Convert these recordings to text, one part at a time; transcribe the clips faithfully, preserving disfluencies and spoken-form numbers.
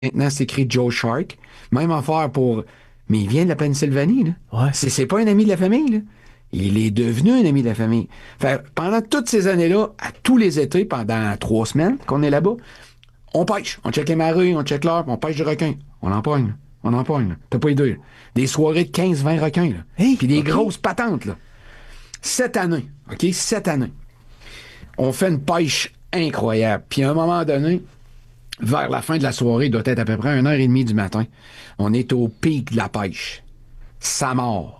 maintenant, c'est écrit Joe Shark. Même affaire pour... Mais il vient de la Pennsylvanie, là. Ouais. C'est, c'est pas un ami de la famille, là. Il est devenu un ami de la famille. Fait, pendant toutes ces années-là, à tous les étés, pendant trois semaines qu'on est là-bas, on pêche. On check les marées, on check l'heure, on pêche du requin. On en pogne, là. On en pogne, là. T'as pas idée, là. Des soirées de quinze vingt requins, là. Hey, Puis des okay. grosses patentes, là. Cette année, OK? Cette année, on fait une pêche incroyable. Puis à un moment donné, vers la fin de la soirée, il doit être à peu près une heure et demie du matin, on est au pic de la pêche. Ça mord.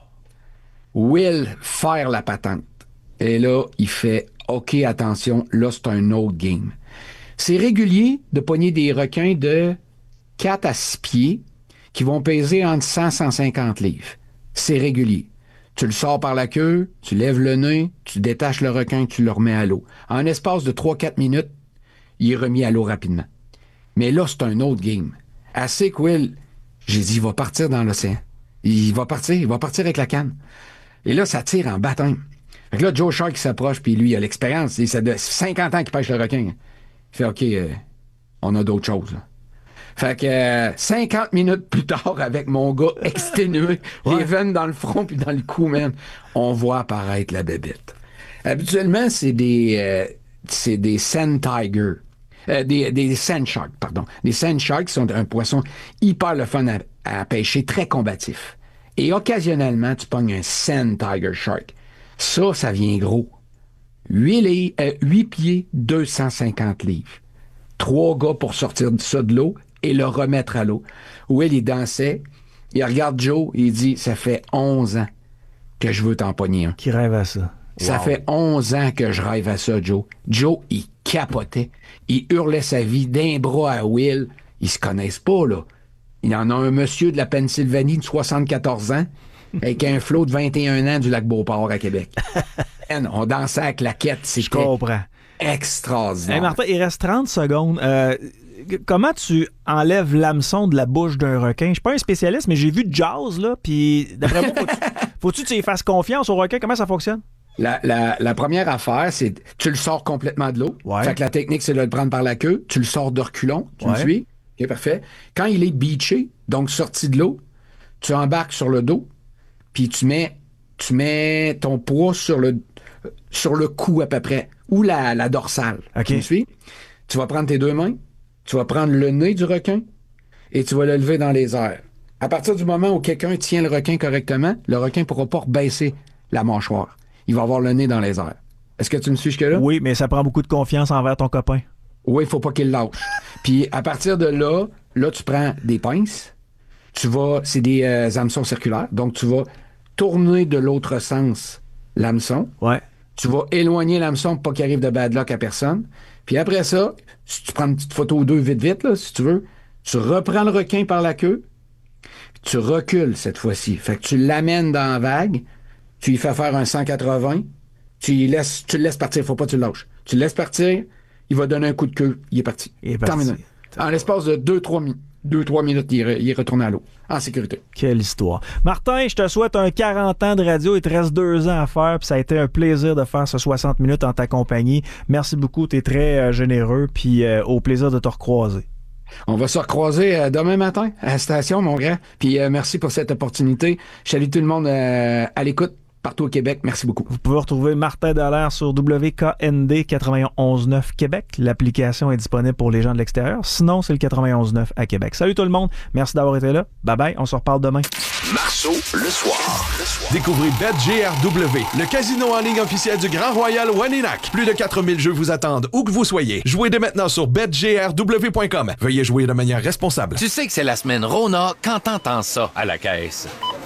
Will faire la patente. Et là, il fait « OK, attention, là, c'est un autre game ». C'est régulier de pogner des requins de quatre à six pieds qui vont peser entre cent et cent cinquante livres. C'est régulier. Tu le sors par la queue, tu lèves le nez, tu détaches le requin, tu le remets à l'eau. En espace de trois à quatre minutes, il est remis à l'eau rapidement. Mais là, c'est un autre game. Assez que Will, j'ai dit, il va partir dans l'océan. Il va partir, il va partir avec la canne. Et là, ça tire en baptême. Fait que là, Joe Shark s'approche, puis lui, il a l'expérience. Il a cinquante ans qu'il pêche le requin. Il fait, OK, euh, on a d'autres choses, là. Fait que euh, cinquante minutes plus tard, avec mon gars exténué, ouais. les veines dans le front puis dans le cou, man, on voit apparaître la bébête. Habituellement, c'est des euh, c'est des sand tigers. Euh, des, des sand sharks, pardon. Des sand sharks sont un poisson hyper le fun à, à pêcher, très combatif. Et occasionnellement, tu pognes un sand tiger shark. Ça, ça vient gros. huit, li- euh, huit pieds, deux cent cinquante livres. Trois gars pour sortir ça de l'eau et le remettre à l'eau. Will, il dansait, il regarde Joe, et il dit, ça fait onze ans que je veux t'en pogner un. Qui rêve à ça. Ça wow. fait onze ans que je rêve à ça, Joe. Joe, il capotait. Il hurlait sa vie d'un bras à Will. Ils se connaissent pas, là. Il y en a un monsieur de la Pennsylvanie de soixante-quatorze ans avec un flot de vingt et un ans du lac Beauport à Québec. Man, on dansait à la claquette. C'était je comprends. Extraordinaire. Hey Martin, il reste trente secondes. Euh, comment tu enlèves l'hameçon de la bouche d'un requin? Je suis pas un spécialiste, mais j'ai vu Jaws, là, puis d'après moi, faut-tu, faut-tu que tu y fasses confiance au requin? Comment ça fonctionne? La, la, la première affaire, c'est tu le sors complètement de l'eau. Ouais. Fait que la technique, c'est de le prendre par la queue. Tu le sors de reculons. Tu ouais. me suis? OK, parfait. Quand il est beaché, donc sorti de l'eau, tu embarques sur le dos, puis tu mets, tu mets ton poids sur le, sur le cou à peu près, ou la, la dorsale. Okay. Tu me suis? Tu vas prendre tes deux mains, tu vas prendre le nez du requin et tu vas le lever dans les airs. À partir du moment où quelqu'un tient le requin correctement, le requin ne pourra pas rebaisser la mâchoire. Il va avoir le nez dans les airs. Est-ce que tu me suis jusque-là? Oui, mais ça prend beaucoup de confiance envers ton copain. Oui, il faut pas qu'il lâche. Puis à partir de là, là, tu prends des pinces. Tu vas, c'est des euh, hameçons circulaires. Donc, tu vas tourner de l'autre sens l'hameçon. Ouais. Tu vas éloigner l'hameçon pour pas qu'il arrive de bad luck à personne. Puis après ça, si tu prends une petite photo ou deux vite, vite, là, si tu veux, tu reprends le requin par la queue, puis tu recules cette fois-ci. Fait que tu l'amènes dans la vague, tu lui fais faire un cent quatre-vingts, tu, y laisses, tu le laisses partir, faut pas que tu le lâches. Tu le laisses partir, il va donner un coup de queue, il est parti. Il est parti. Terminé. En l'espace de deux trois minutes. Deux, trois minutes, il est, il est retourné à l'eau, en sécurité. Quelle histoire. Martin, je te souhaite un quarante ans de radio. Il te reste deux ans à faire, puis ça a été un plaisir de faire ce soixante minutes en ta compagnie. Merci beaucoup, tu es très euh, généreux, puis euh, au plaisir de te recroiser. On va se recroiser euh, demain matin à la station, mon grand. Puis euh, merci pour cette opportunité. Je salue tout le monde euh, à l'écoute partout au Québec. Merci beaucoup. Vous pouvez retrouver Martin Dallaire sur W K N D quatre-vingt-onze neuf Québec. L'application est disponible pour les gens de l'extérieur. Sinon, c'est le quatre-vingt-onze neuf à Québec. Salut tout le monde. Merci d'avoir été là. Bye bye. On se reparle demain. Marceau, le soir. Le soir. Découvrez BetGRW, le casino en ligne officiel du Grand Royal Waninak. Plus de quatre mille jeux vous attendent où que vous soyez. Jouez dès maintenant sur bet G R W point com. Veuillez jouer de manière responsable. Tu sais que c'est la semaine Rona quand t'entends ça à la caisse.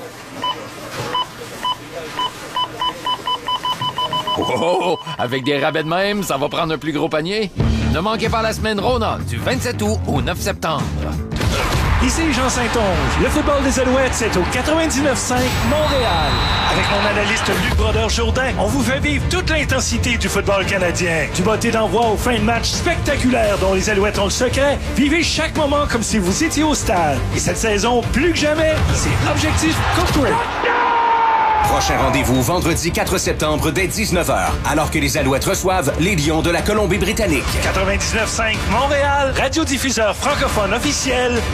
Oh, avec des rabais de même, ça va prendre un plus gros panier. Ne manquez pas la semaine Rona du vingt-sept août au neuf septembre. Ici Jean Saint-Onge. Le football des Alouettes, c'est au quatre-vingt-dix-neuf cinq Montréal. Avec mon analyste Luc Brodeur-Jourdain, on vous fait vivre toute l'intensité du football canadien. Du botté d'envoi aux fins de match spectaculaires dont les Alouettes ont le secret. Vivez chaque moment comme si vous étiez au stade. Et cette saison, plus que jamais, c'est Objectif Corporate. Prochain rendez-vous vendredi quatre septembre dès dix-neuf heures, alors que les Alouettes reçoivent les Lions de la Colombie-Britannique. quatre-vingt-dix-neuf virgule cinq Montréal, radiodiffuseur francophone officiel